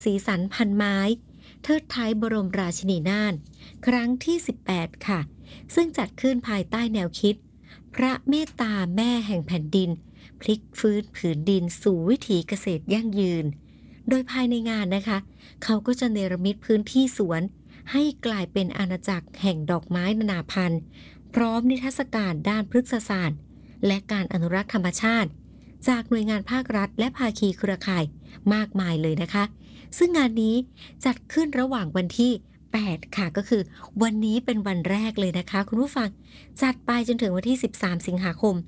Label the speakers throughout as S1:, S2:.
S1: สีสันพันไม้เทิดท้ายบรมราชินีนาถครั้งที่ 18 ค่ะซึ่งจัดขึ้นภายใต้แนวคิดพระเมตตาแม่แห่งแผ่นดินพลิกฟื้นผืนดินสู่วิถีเกษตรยั่งยืนโดยภายในงานนะคะเขาก็จะเนรมิตพื้นที่สวนให้กลายเป็นอาณาจักรแห่งดอกไม้นานาพันธุ์พร้อมนิทรรศการด้านพฤกษศาสตร์และการอนุรักษ์ธรรมชาติจากหน่วยงานภาครัฐและภาคีเครือข่ายมากมายเลยนะคะซึ่งงานนี้จัดขึ้นระหว่างวันที่ 8 ค่ะก็คือวันนี้เป็นวันแรกเลยนะคะคุณผู้ฟังจัดไปจนถึงวันที่ 13 สิงหาคม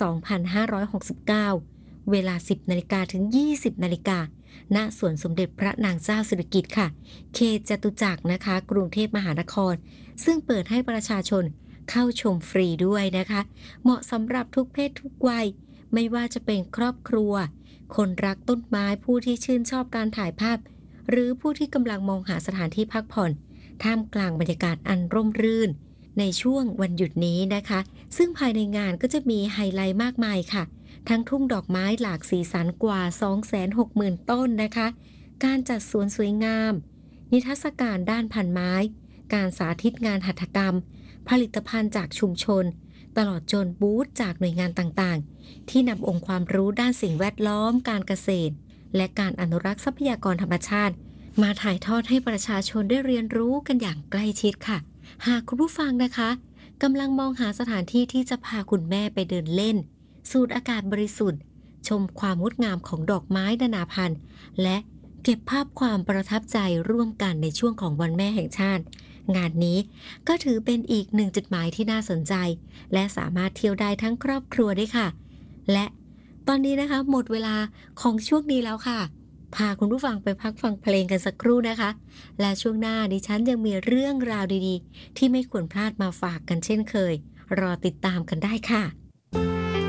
S1: 2569 เวลา 10 นาฬิกาถึง 20 นาฬิกาณสวนสมเด็จพระนางเจ้าสิริกิติ์ค่ะเขตจตุจักรนะคะกรุงเทพมหานครซึ่งเปิดให้ประชาชนเข้าชมฟรีด้วยนะคะเหมาะสำหรับทุกเพศทุกวัยไม่ว่าจะเป็นครอบครัวคนรักต้นไม้ผู้ที่ชื่นชอบการถ่ายภาพหรือผู้ที่กำลังมองหาสถานที่พักผ่อนท่ามกลางบรรยากาศอันร่มรื่นในช่วงวันหยุดนี้นะคะซึ่งภายในงานก็จะมีไฮไลท์มากมายค่ะทั้งทุ่งดอกไม้หลากสีสันกว่า 260,000 ต้นนะคะการจัดสวนสวยงามนิทรรศการด้านพันไม้การสาธิตงานหัตถกรรมผลิตภัณฑ์จากชุมชนตลอดจนบูธจากหน่วยงานต่างๆที่นำองค์ความรู้ด้านสิ่งแวดล้อมการเกษตรและการอนุรักษ์ทรัพยากรธรรมชาติมาถ่ายทอดให้ประชาชนได้เรียนรู้กันอย่างใกล้ชิดค่ะหากคุณผู้ฟังนะคะกำลังมองหาสถานที่ที่จะพาคุณแม่ไปเดินเล่นสูดอากาศบริสุทธิ์ชมความงดงามของดอกไม้นานาพันธุ์และเก็บภาพความประทับใจร่วมกันในช่วงของวันแม่แห่งชาติงานนี้ก็ถือเป็นอีกหนึ่งจุดหมายที่น่าสนใจและสามารถเที่ยวได้ทั้งครอบครัวด้วยค่ะและตอนนี้นะคะหมดเวลาของช่วงนี้แล้วค่ะพาคุณผู้ฟังไปพักฟังเพลงกันสักครู่นะคะและช่วงหน้าดิฉันยังมีเรื่องราวดีๆที่ไม่ควรพลาดมาฝากกันเช่นเคยรอติดตามกันได้ค่ะ